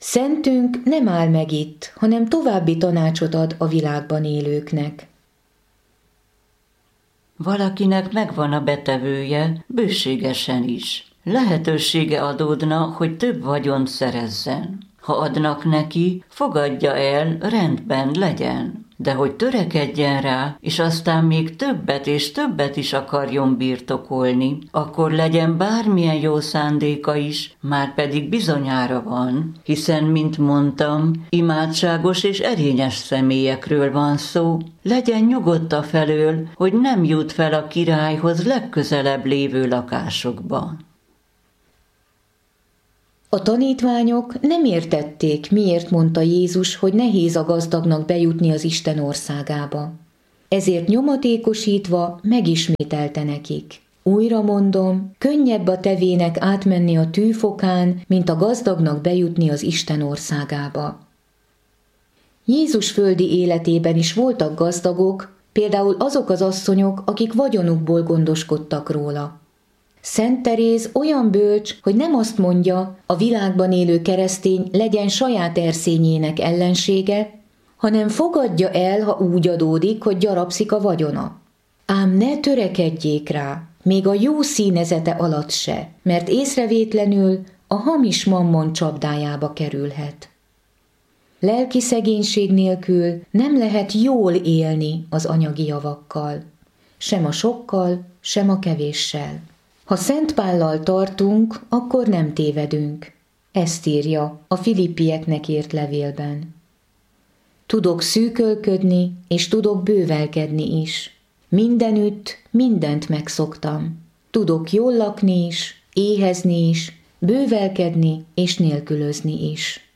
Szentünk nem áll meg itt, hanem további tanácsot ad a világban élőknek. Valakinek megvan a betevője, bőségesen is. Lehetősége adódna, hogy több vagyont szerezzen. Ha adnak neki, fogadja el, rendben legyen. De hogy törekedjen rá, és aztán még többet és többet is akarjon birtokolni, akkor legyen bármilyen jó szándéka is, már pedig bizonyára van, hiszen, mint mondtam, imádságos és erényes személyekről van szó. Legyen nyugodt afelől, hogy nem jut fel a királyhoz legközelebb lévő lakásokba. A tanítványok nem értették, miért mondta Jézus, hogy nehéz a gazdagnak bejutni az Isten országába. Ezért nyomatékosítva megismételte nekik. Újra mondom, könnyebb a tevének átmenni a tűfokán, mint a gazdagnak bejutni az Isten országába. Jézus földi életében is voltak gazdagok, például azok az asszonyok, akik vagyonukból gondoskodtak róla. Szent Teréz olyan bölcs, hogy nem azt mondja, a világban élő keresztény legyen saját erszényének ellensége, hanem fogadja el, ha úgy adódik, hogy gyarapszik a vagyona. Ám ne törekedjék rá, még a jó színezete alatt se, mert észrevétlenül a hamis mammon csapdájába kerülhet. Lelki szegénység nélkül nem lehet jól élni az anyagi javakkal, sem a sokkal, sem a kevéssel. Ha Szent Pállal tartunk, akkor nem tévedünk. Ezt írja a Filippieknek írt levélben. Tudok szűkölködni, és tudok bővelkedni is. Mindenütt mindent megszoktam. Tudok jól lakni is, éhezni is, bővelkedni és nélkülözni is.